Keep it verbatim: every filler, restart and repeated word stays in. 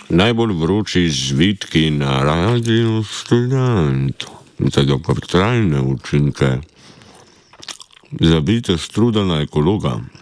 Najbolj vroči zvitki na Radiu Študent za dolgotrajne učinke. Zabijte struda na ekologa.